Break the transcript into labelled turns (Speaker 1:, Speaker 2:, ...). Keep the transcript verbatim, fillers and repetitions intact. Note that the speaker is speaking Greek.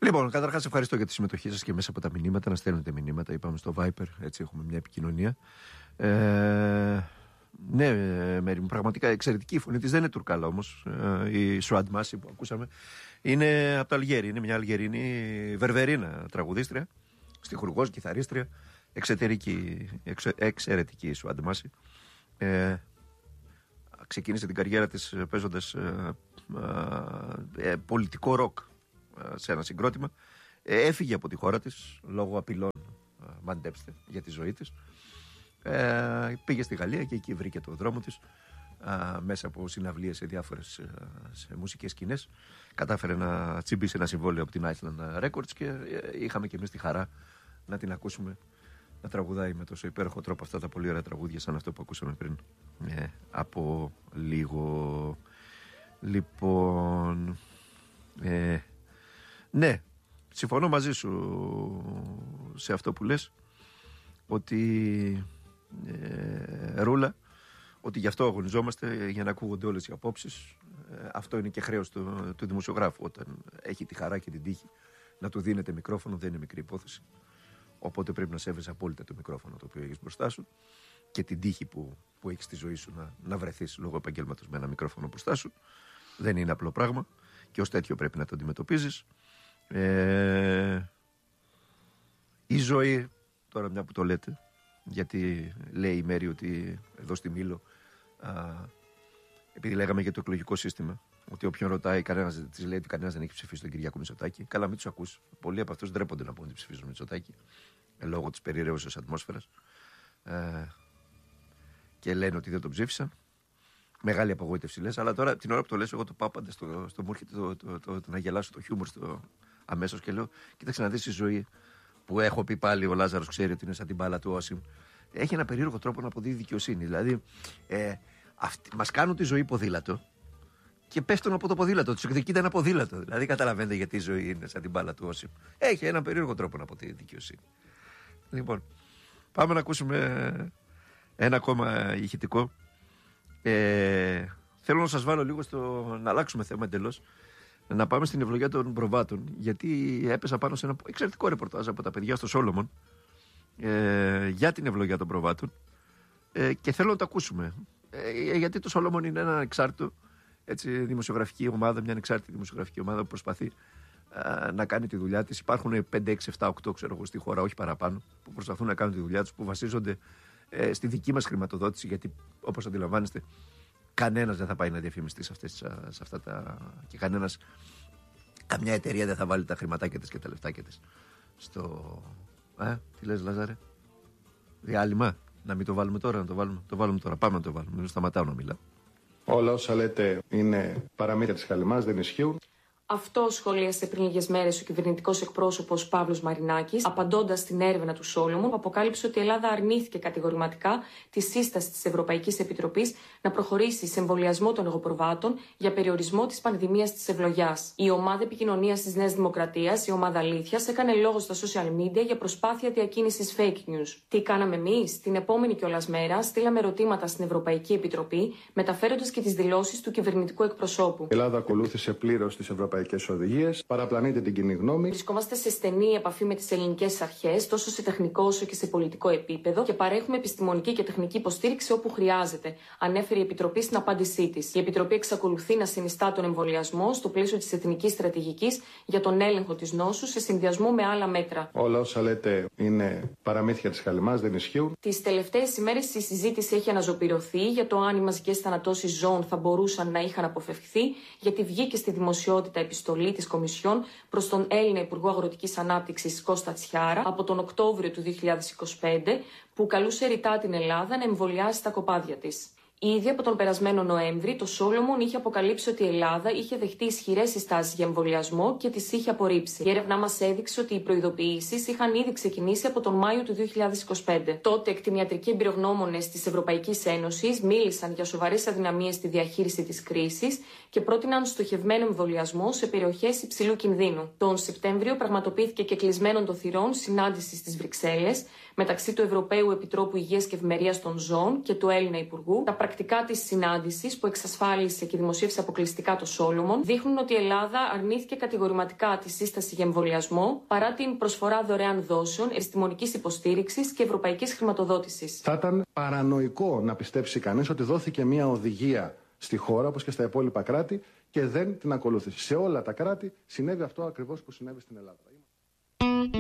Speaker 1: Λοιπόν, καταρχάς ευχαριστώ για τη συμμετοχή σας και μέσα από τα μηνύματα, να στέλνετε μηνύματα. Είπαμε στο Viper, έτσι έχουμε μια επικοινωνία. Ε, ναι, Μέρη μου, πραγματικά εξαιρετική η φωνή της. Δεν είναι τουρκάλα όμως. Ε, η Σουάντ Μάση που ακούσαμε είναι από το Αλγέρι. Είναι μια Αλγερινή βερβερίνα τραγουδίστρια, στιχουργός, κιθαρίστρια. Εξαιρετική, εξε, εξαιρετική η Σουάντ Μάση. Ε, ξεκίνησε την καριέρα της παίζοντας ε, ε, ε, πολιτικό ροκ σε ένα συγκρότημα. Ε, έφυγε από τη χώρα της λόγω απειλών, ε, μαντέψτε, για τη ζωή της. Ε, πήγε στη Γαλλία και εκεί βρήκε το δρόμο της, ε, μέσα από συναυλίες σε διάφορες ε, σε μουσικές σκηνές. Κατάφερε να τσιμπήσει ένα συμβόλαιο από την Iceland Records και ε, είχαμε και εμείς τη χαρά να την ακούσουμε να τραγουδάει με τόσο υπέροχο τρόπο αυτά τα πολύ ωραία τραγούδια σαν αυτό που ακούσαμε πριν ε, από λίγο. Λοιπόν, ε, ναι, συμφωνώ μαζί σου σε αυτό που λες, ότι ε, Ρούλα, ότι γι' αυτό αγωνιζόμαστε, για να ακούγονται όλες οι απόψεις. Ε, αυτό είναι και χρέος του, του δημοσιογράφου, όταν έχει τη χαρά και την τύχη να του δίνεται μικρόφωνο, δεν είναι μικρή υπόθεση. Οπότε πρέπει να σέβεσαι απόλυτα το μικρόφωνο το οποίο έχεις μπροστά σου και την τύχη που, που έχεις στη ζωή σου να, να βρεθείς λόγω επαγγέλματος με ένα μικρόφωνο μπροστά σου. Δεν είναι απλό πράγμα και ως τέτοιο πρέπει να το αντιμετωπίζεις. Ε, η ζωή, τώρα μια που το λέτε, γιατί λέει η Μέρη ότι εδώ στη Μήλο, α, επειδή λέγαμε για το εκλογικό σύστημα, ότι όποιον ρωτάει, κανένας της λέει ότι κανένας δεν έχει ψηφίσει τον Κυριάκο Μητσοτάκη. Καλά, μην τους ακούς. Πολλοί από αυτούς ντρέπονται να πούν ότι ψηφίζουν Μητσοτάκη, λόγω της περιραίωσης ατμόσφαιρας. Ε, και λένε ότι δεν τον ψήφισαν. Μεγάλη απογοήτευση λες, αλλά τώρα την ώρα που το λες, εγώ το πάω πάντα στο, στο μου έρχεται το, το, το, το, να γελάσω το χιούμορ στο, αμέσως και λέω: κοίταξε να δεις η ζωή που έχω πει πάλι. Ο Λάζαρος ξέρει ότι είναι σαν την μπάλα του Όσιμ. Έχει ένα περίεργο τρόπο να αποδίδει δικαιοσύνη. Δηλαδή, ε, μας κάνουν τη ζωή ποδήλατο και πέφτουν από το ποδήλατο. Τους εκδικείται ένα ποδήλατο. Δηλαδή, καταλαβαίνετε γιατί η ζωή είναι σαν την μπάλα του Όσιμ. Έχει ένα περίεργο τρόπο να αποδίδει δικαιοσύνη. Λοιπόν, πάμε να ακούσουμε ένα ακόμα ηχητικό. Ε, θέλω να σας βάλω λίγο στο. Να αλλάξουμε θέμα εντελώς. Να πάμε στην ευλογία των προβάτων. Γιατί έπεσα πάνω σε ένα εξαιρετικό ρεπορτάζ από τα παιδιά στο Σόλομον ε, για την ευλογία των προβάτων. Ε, και θέλω να το ακούσουμε. Ε, γιατί το Σόλομον είναι ένα ανεξάρτητο, έτσι, δημοσιογραφική ομάδα, μια ανεξάρτητη δημοσιογραφική ομάδα που προσπαθεί ε, να κάνει τη δουλειά της. Υπάρχουν πέντε, έξι, επτά, οκτώ ξέρω εγώ στη χώρα, όχι παραπάνω, που προσπαθούν να κάνουν τη δουλειά τους, που βασίζονται ε, στη δική μας χρηματοδότηση. Γιατί όπως αντιλαμβάνεστε, κανένας δεν θα πάει να διαφημιστεί σε, αυτές, σε αυτά τα. Και κανένας, καμιά εταιρεία δεν θα βάλει τα χρηματάκια της και τα λεφτάκια της στο. Ε, τι λες, Λάζαρε? Διάλειμμα. Να μην το βάλουμε τώρα, να το βάλουμε. Το βάλουμε τώρα. Πάμε να το βάλουμε. Δεν σταματάω να μιλάω.
Speaker 2: Όλα όσα λέτε είναι παραμύθια της Χαλιμάς, δεν ισχύουν.
Speaker 3: Αυτό σχολίασε πριν λίγες μέρες ο κυβερνητικός εκπρόσωπος Παύλος Μαρινάκης, απαντώντας στην έρευνα του Σόλομον, που αποκάλυψε ότι η Ελλάδα αρνήθηκε κατηγορηματικά τη σύσταση της Ευρωπαϊκής Επιτροπής να προχωρήσει σε εμβολιασμό των εγωπροβάτων για περιορισμό της πανδημίας της ευλογιάς. Η ομάδα επικοινωνίας της Νέας Δημοκρατίας, η ομάδα Αλήθειας, έκανε λόγο στα social media για προσπάθεια διακίνησης fake news. Τι κάναμε εμείς? Την επόμενη κιόλας μέρα στείλαμε ερωτήματα στην Ευρωπαϊκή Επιτροπή, μεταφέροντας και τις δηλώσεις του κυβερνητικού εκπροσώπου.
Speaker 2: Η Ελλάδα ακολούθησε πλήρως τις ευρωπαϊκές οδηγίες, παραπλανείται την κοινή γνώμη.
Speaker 3: Βρισκόμαστε σε στενή επαφή με τις ελληνικές αρχές, τόσο σε τεχνικό όσο και σε πολιτικό επίπεδο, και παρέχουμε επιστημονική και τεχνική υποστήριξη όπου χρειάζεται, ανέφερε η Επιτροπή στην απάντησή της. Η Επιτροπή εξακολουθεί να συνιστά τον εμβολιασμό στο πλαίσιο της εθνικής στρατηγικής για τον έλεγχο της νόσου σε συνδυασμό με άλλα μέτρα.
Speaker 2: Όλα όσα λέτε είναι παραμύθια της Χαλιμάς, δεν ισχύουν.
Speaker 3: Τις τελευταίες ημέρες η συζήτηση έχει αναζωπηρωθεί για το αν οι μαζικές θανατώσεις ζώων θα μπορούσαν να είχαν αποφευχθεί, γιατί βγήκε στη δημοσιότητα επιστολή της Κομισιόν προς τον Έλληνα Υπουργό Αγροτικής Ανάπτυξης Κώστα Τσιάρα από τον Οκτώβριο του δύο χιλιάδες είκοσι πέντε, που καλούσε ρητά την Ελλάδα να εμβολιάσει τα κοπάδια της. Ήδη από τον περασμένο Νοέμβρη, το Σόλομον είχε αποκαλύψει ότι η Ελλάδα είχε δεχτεί ισχυρές συστάσεις για εμβολιασμό και τις είχε απορρίψει. Η έρευνά μας έδειξε ότι οι προειδοποιήσεις είχαν ήδη ξεκινήσει από τον Μάιο του δύο χιλιάδες είκοσι πέντε. Τότε, εκτιμιατρικοί εμπειρογνώμονες της Ευρωπαϊκής Ένωσης μίλησαν για σοβαρές αδυναμίες στη διαχείριση της κρίσης και πρότειναν στοχευμένο εμβολιασμό σε περιοχές υψηλού κινδύνου. Τον Σεπτέμβριο πραγματοποιήθηκε και κλεισμένων των θυρών συνάντηση στις Βρυξέλλες μεταξύ του Ευρωπαίου Επιτρόπου Υγείας και Ευημερίας των Ζώων και του Έλληνα Υπουργού. Τα πρακτικά της συνάντησης που εξασφάλισε και δημοσίευσε αποκλειστικά το Solomon δείχνουν ότι η Ελλάδα αρνήθηκε κατηγορηματικά τη σύσταση για εμβολιασμό παρά την προσφορά δωρεάν δόσεων, επιστημονικής υποστήριξης και ευρωπαϊκής χρηματοδότησης.
Speaker 2: Θα ήταν παρανοϊκό να πιστέψει κανείς ότι δόθηκε μια οδηγία στη χώρα, όπως και στα υπόλοιπα κράτη, και δεν την ακολούθησε. Σε όλα τα κράτη συνέβη αυτό ακριβώς που συνέβη στην Ελλάδα.